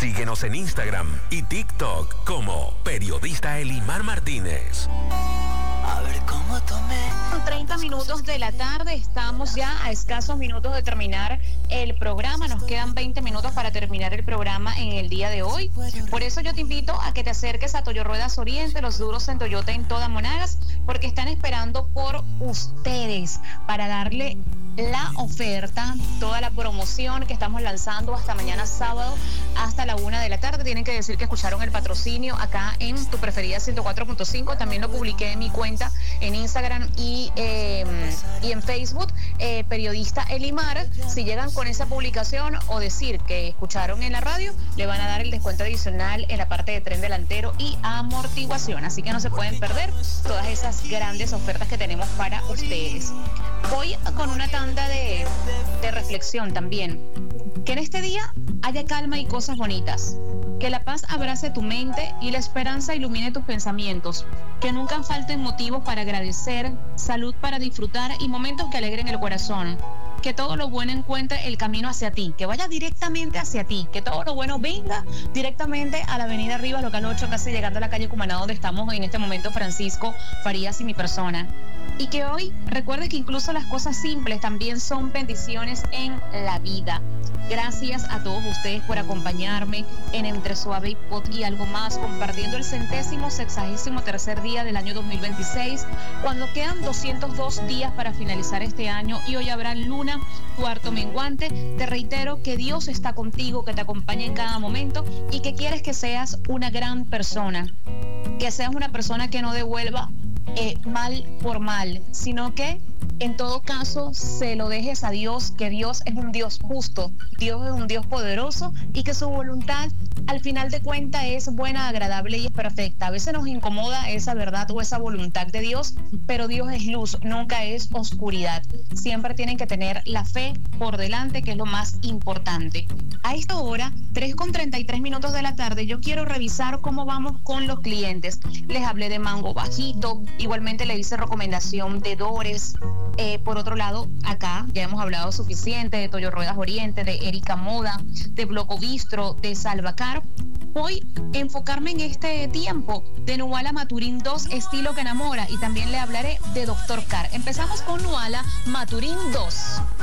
Síguenos en Instagram y TikTok como Periodista Elimar Martínez. A ver cómo tomé. 30 minutos de la tarde, estamos ya a escasos minutos de terminar el programa. Nos quedan 20 minutos para terminar el programa en el día de hoy. Por eso yo te invito a que te acerques a Toyo Ruedas Oriente, los duros en Toyota en toda Monagas, porque están esperando por ustedes para darle la oferta, toda la promoción que estamos lanzando hasta mañana sábado, hasta la 1 de la tarde. Tienen que decir que escucharon el patrocinio acá en Tu Preferida 104.5. También lo publiqué en mi cuenta en Instagram y en Facebook, Periodista Elimar. Si llegan con esa publicación o decir que escucharon en la radio, le van a dar el descuento adicional en la parte de tren delantero y amortiguación. Así que no se pueden perder todas esas grandes ofertas que tenemos para ustedes. Voy con una tanda de reflexión también. Que en este día haya calma y cosas bonitas. Que la paz abrace tu mente y la esperanza ilumine tus pensamientos. Que nunca falten motivos para agradecer, salud para disfrutar y momentos que alegren el corazón. Que todo lo bueno encuentre el camino hacia ti, que vaya directamente hacia ti, que todo lo bueno venga directamente a la avenida Rivas, local 8, casi llegando a la calle Cumaná, donde estamos en este momento Francisco Farías y mi persona. Y que hoy recuerde que incluso las cosas simples también son bendiciones en la vida. Gracias a todos ustedes por acompañarme en Entre Suave y Pot y algo más, compartiendo el 163º día del año 2026, cuando quedan 202 días para finalizar este año y hoy habrá luna, cuarto menguante. Te reitero que Dios está contigo, que te acompaña en cada momento y que quieres que seas una gran persona, que seas una persona que no devuelva mal por mal, sino que en todo caso se lo dejes a Dios, que Dios es un Dios justo, Dios es un Dios poderoso y que su voluntad al final de cuentas es buena, agradable y es perfecta. A veces nos incomoda esa verdad o esa voluntad de Dios, pero Dios es luz, nunca es oscuridad. Siempre tienen que tener la fe por delante, que es lo más importante. A esta hora, 3:33 de la tarde, yo quiero revisar cómo vamos con los clientes. Les hablé de Mango Bajito, igualmente le hice recomendación de Dores. Por otro lado, acá ya hemos hablado suficiente de Toyo Ruedas Oriente, de Erika Moda, de Bloco Bistro, de Salvacar. Voy a enfocarme en este tiempo de Nuala Maturín 2, estilo que enamora, y también le hablaré de Dr. Car. Empezamos con Nuala Maturín 2.